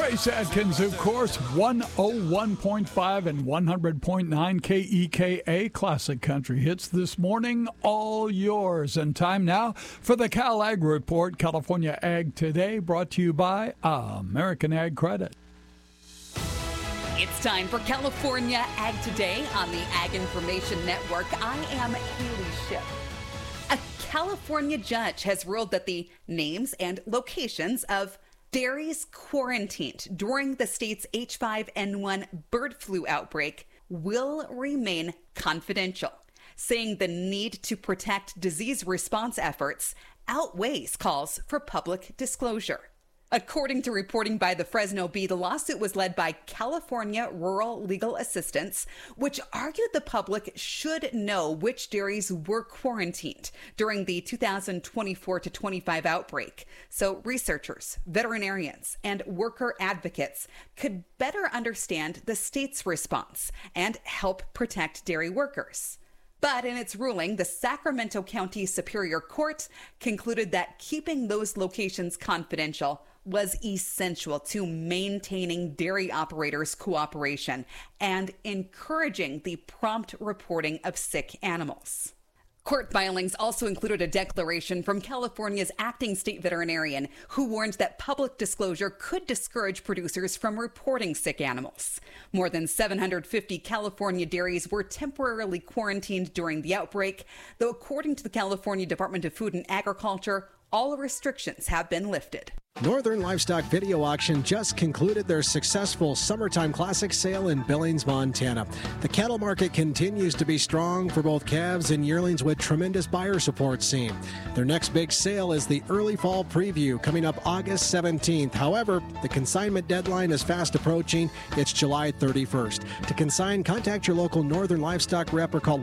Trace Adkins, of course, 101.5 and 100.9 KEKA Classic Country Hits this morning, all yours. And time now for the Cal Ag Report, California Ag Today, brought to you by American Ag Credit. It's time for California Ag Today on the Ag Information Network. I am Haley Shipp. A California judge has ruled that the names and locations of dairies quarantined during the state's H5N1 bird flu outbreak will remain confidential, saying the need to protect disease response efforts outweighs calls for public disclosure. According to reporting by the Fresno Bee, the lawsuit was led by California Rural Legal Assistance, which argued the public should know which dairies were quarantined during the 2024-25 outbreak, so researchers, veterinarians, and worker advocates could better understand the state's response and help protect dairy workers. But in its ruling, the Sacramento County Superior Court concluded that keeping those locations confidential was essential to maintaining dairy operators' cooperation and encouraging the prompt reporting of sick animals. Court filings also included a declaration from California's acting state veterinarian who warned that public disclosure could discourage producers from reporting sick animals. More than 750 California dairies were temporarily quarantined during the outbreak, though according to the California Department of Food and Agriculture, all restrictions have been lifted. Northern Livestock Video Auction just concluded their successful Summertime Classic sale in Billings, Montana. The cattle market continues to be strong for both calves and yearlings with tremendous buyer support seen. Their next big sale is the early fall preview coming up August 17th. However, the consignment deadline is fast approaching. It's July 31st. To consign, contact your local Northern Livestock rep or call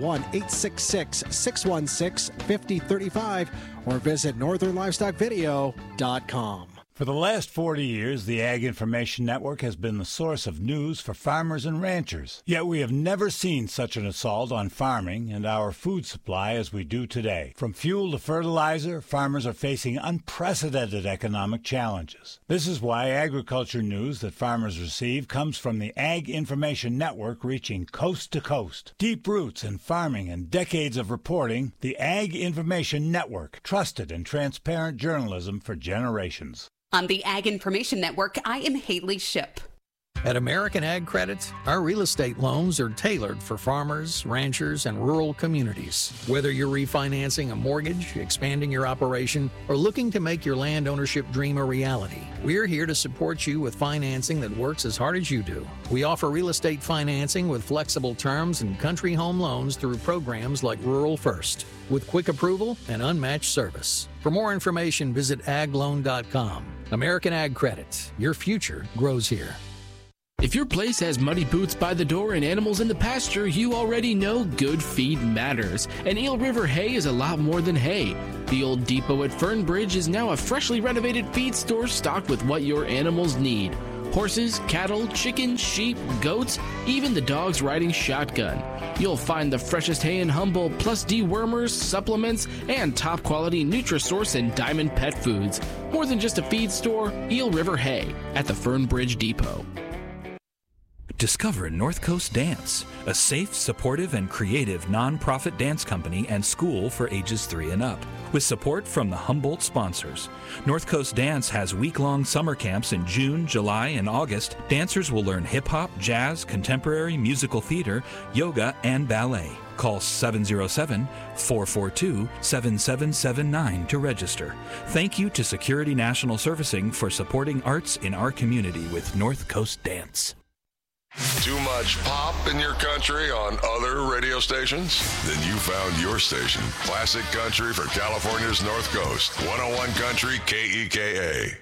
1-866-616-5035 or visit northernlivestockvideo.com. For the last 40 years, the Ag Information Network has been the source of news for farmers and ranchers. Yet we have never seen such an assault on farming and our food supply as we do today. From fuel to fertilizer, farmers are facing unprecedented economic challenges. This is why agriculture news that farmers receive comes from the Ag Information Network, reaching coast to coast. Deep roots in farming and decades of reporting, the Ag Information Network, trusted and transparent journalism for generations. On the Ag Information Network, I am Haley Shipp. At American Ag Credit, our real estate loans are tailored for farmers, ranchers, and rural communities. Whether you're refinancing a mortgage, expanding your operation, or looking to make your land ownership dream a reality, we're here to support you with financing that works as hard as you do. We offer real estate financing with flexible terms and country home loans through programs like Rural First, with quick approval and unmatched service. For more information, visit agloan.com. American Ag Credit. Your future grows here. If your place has muddy boots by the door and animals in the pasture, you already know good feed matters. And Eel River Hay is a lot more than hay. The old depot at Fernbridge is now a freshly renovated feed store stocked with what your animals need. Horses, cattle, chickens, sheep, goats, even the dogs riding shotgun. You'll find the freshest hay in Humboldt, plus dewormers, supplements, and top-quality Nutrisource and Diamond pet foods. More than just a feed store, Eel River Hay at the Fernbridge Depot. Discover North Coast Dance, a safe, supportive, and creative nonprofit dance company and school for ages 3 and up. With support from the Humboldt sponsors. North Coast Dance has week-long summer camps in June, July, and August. Dancers will learn hip-hop, jazz, contemporary, musical theater, yoga, and ballet. Call 707-442-7779 to register. Thank you to Security National Servicing for supporting arts in our community with North Coast Dance. Too much pop in your country on other radio stations? Then you found your station. Classic Country for California's North Coast. 101 Country KEKA.